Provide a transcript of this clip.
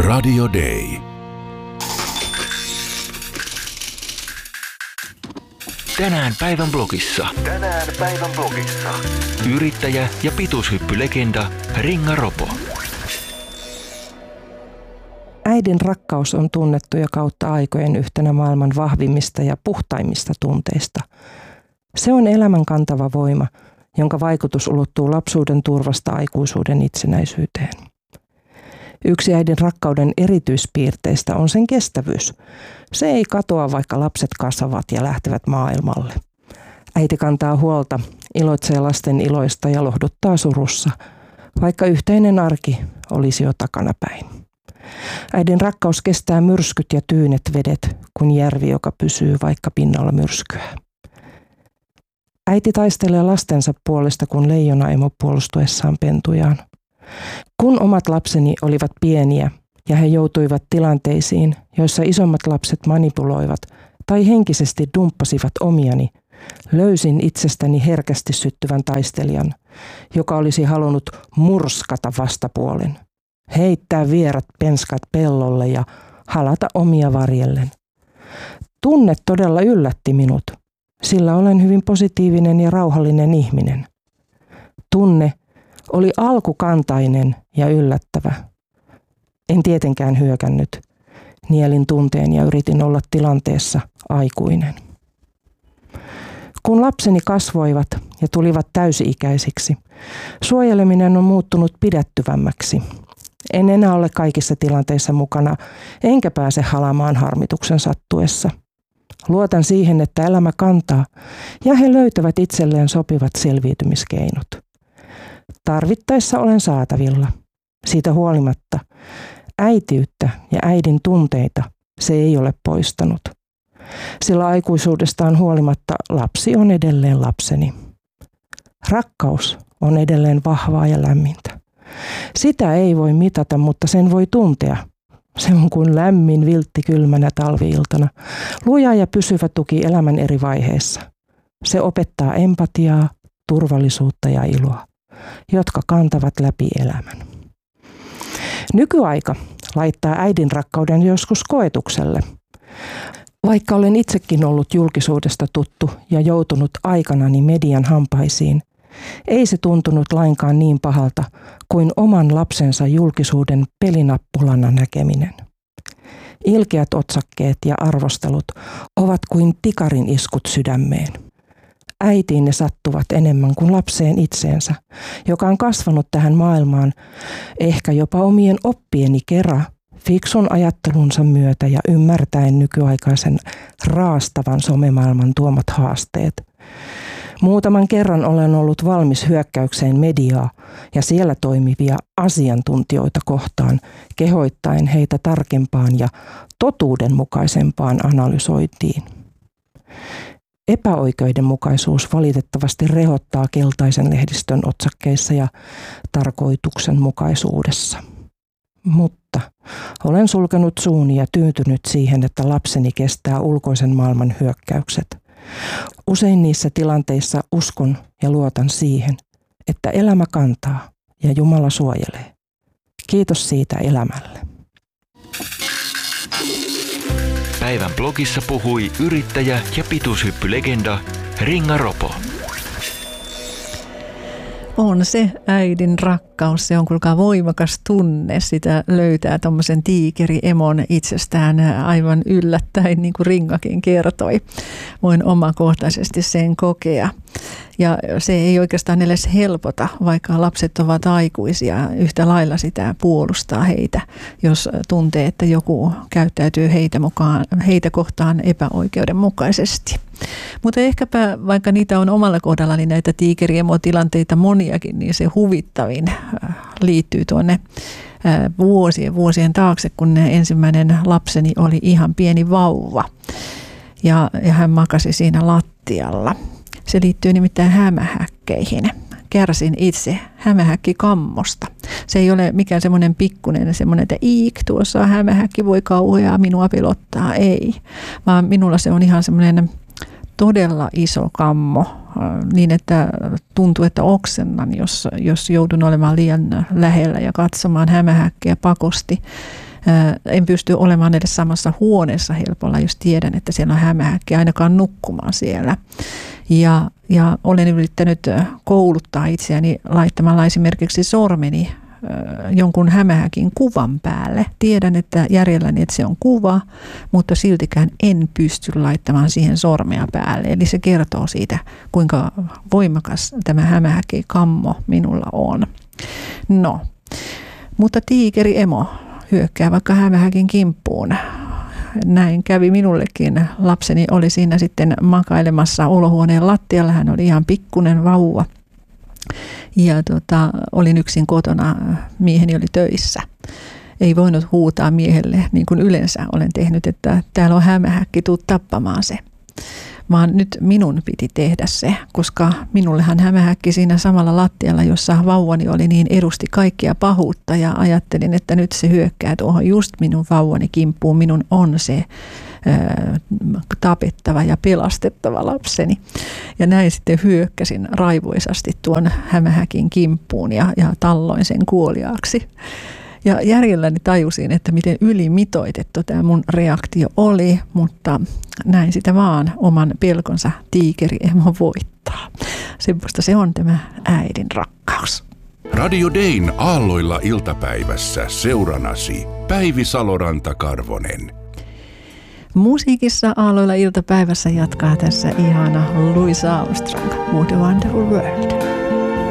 Radio Day. Tänään päivän blogissa. Yrittäjä ja pituushyppylegenda Ringa Ropo. Äidin rakkaus on tunnettu jo kautta aikojen yhtenä maailman vahvimmista ja puhtaimmista tunteista. Se on elämän kantava voima, jonka vaikutus ulottuu lapsuuden turvasta aikuisuuden itsenäisyyteen. Yksi äidin rakkauden erityispiirteistä on sen kestävyys. Se ei katoa, vaikka lapset kasvavat ja lähtevät maailmalle. Äiti kantaa huolta, iloitsee lasten iloista ja lohduttaa surussa, vaikka yhteinen arki olisi jo takanapäin. Äidin rakkaus kestää myrskyt ja tyynet vedet, kuin järvi, joka pysyy vaikka pinnalla myrskyä. Äiti taistelee lastensa puolesta kuin leijonaemo puolustuessaan pentujaan. Kun omat lapseni olivat pieniä ja he joutuivat tilanteisiin, joissa isommat lapset manipuloivat tai henkisesti dumppasivat omiani, löysin itsestäni herkästi syttyvän taistelijan, joka olisi halunnut murskata vastapuolen, heittää vierat penskat pellolle ja halata omia varjellen. Tunne todella yllätti minut, sillä olen hyvin positiivinen ja rauhallinen ihminen. Tunne oli alkukantainen ja yllättävä. En tietenkään hyökännyt. Nielin tunteen ja yritin olla tilanteessa aikuinen. Kun lapseni kasvoivat ja tulivat täysi-ikäisiksi, suojeleminen on muuttunut pidättyvämmäksi. En enää ole kaikissa tilanteissa mukana, enkä pääse halamaan harmituksen sattuessa. Luotan siihen, että elämä kantaa ja he löytävät itselleen sopivat selviytymiskeinot. Tarvittaessa olen saatavilla. Siitä huolimatta äitiyttä ja äidin tunteita se ei ole poistanut. Sillä aikuisuudestaan huolimatta lapsi on edelleen lapseni. Rakkaus on edelleen vahvaa ja lämmintä. Sitä ei voi mitata, mutta sen voi tuntea. Se on kuin lämmin viltti kylmänä talviiltana, luja ja pysyvä tuki elämän eri vaiheissa. Se opettaa empatiaa, turvallisuutta ja iloa, jotka kantavat läpi elämän. Nykyaika laittaa äidin rakkauden joskus koetukselle. Vaikka olen itsekin ollut julkisuudesta tuttu ja joutunut aikanani median hampaisiin, ei se tuntunut lainkaan niin pahalta kuin oman lapsensa julkisuuden pelinappulana näkeminen. Ilkeät otsakkeet ja arvostelut ovat kuin tikarin iskut sydämeen. Äitiin ne sattuvat enemmän kuin lapseen itseensä, joka on kasvanut tähän maailmaan ehkä jopa omien oppieni kera, fiksun ajattelunsa myötä ja ymmärtäen nykyaikaisen raastavan somemaailman tuomat haasteet. Muutaman kerran olen ollut valmis hyökkäykseen mediaa ja siellä toimivia asiantuntijoita kohtaan, kehoittaen heitä tarkempaan ja totuudenmukaisempaan analysointiin. Epäoikeudenmukaisuus valitettavasti rehottaa keltaisen lehdistön otsakkeissa ja tarkoituksenmukaisuudessa. Mutta olen sulkenut suuni ja tyytynyt siihen, että lapseni kestää ulkoisen maailman hyökkäykset. Usein niissä tilanteissa uskon ja luotan siihen, että elämä kantaa ja Jumala suojelee. Kiitos siitä elämälle. Päivän blogissa puhui yrittäjä ja pituushyppylegenda Ringa Ropo. On se äidin rakkaus, se on kuulkaa voimakas tunne, sitä löytää tommosen tiikeriemon itsestään aivan yllättäen, niin kuin Ringakin kertoi. Voin omakohtaisesti sen kokea. Ja se ei oikeastaan edes helpota, vaikka lapset ovat aikuisia, yhtä lailla sitä puolustaa heitä, jos tuntee, että joku käyttäytyy heitä kohtaan epäoikeudenmukaisesti. Mutta ehkäpä, vaikka niitä on omalla kohdallani näitä tiikeriemotilanteita moniakin, niin se huvittavin liittyy tuonne vuosien taakse, kun ensimmäinen lapseni oli ihan pieni vauva ja hän makasi siinä lattialla. Se liittyy nimittäin hämähäkkeihin. Kärsin itse hämähäkkikammosta. Se ei ole mikään semmoinen pikkuinen, semmoinen, että tuossa on hämähäkki, voi kauheaa, minua pelottaa. Ei, vaan minulla se on ihan semmoinen todella iso kammo, niin että tuntuu, että oksennan, jos joudun olemaan liian lähellä ja katsomaan hämähäkkiä pakosti. En pysty olemaan edes samassa huoneessa helpolla, jos tiedän, että siellä on hämähäkki, ainakaan nukkumaan siellä. Ja olen yrittänyt kouluttaa itseäni laittamalla esimerkiksi sormeni jonkun hämähäkin kuvan päälle. Tiedän, että järjelläni, että se on kuva, mutta siltikään en pysty laittamaan siihen sormea päälle. Eli se kertoo siitä, kuinka voimakas tämä hämähäkin kammo minulla on. No, mutta tiikeri emo hyökkää vaikka hämähäkin kimppuun. Näin kävi minullekin. Lapseni oli siinä sitten makailemassa olohuoneen lattialla. Hän oli ihan pikkunen vauva. Ja olin yksin kotona, mieheni oli töissä. Ei voinut huutaa miehelle, niin kuin yleensä olen tehnyt, että täällä on hämähäkki, tuu tappamaan se. Vaan nyt minun piti tehdä se, koska minullehan hämähäkki siinä samalla lattialla, jossa vauvani oli, niin edusti kaikkia pahuutta. Ja ajattelin, että nyt se hyökkää tuohon just minun vauvani kimppuun. Minun on se tapettava ja pelastettava lapseni. Ja näin sitten hyökkäsin raivoisasti tuon hämähäkin kimppuun ja talloin sen kuoliaaksi. Ja järjelläni tajusin, että miten ylimitoitettu tämä mun reaktio oli, mutta näin sitä vaan oman pelkonsa tiikeriemo voittaa. Semmoista se on tämä äidin rakkaus. Radio Dayn aalloilla iltapäivässä seuranasi Päivi Saloranta-Karvonen. Musiikissa aalloilla iltapäivässä jatkaa tässä ihana Louis Armstrong, What a Wonderful World.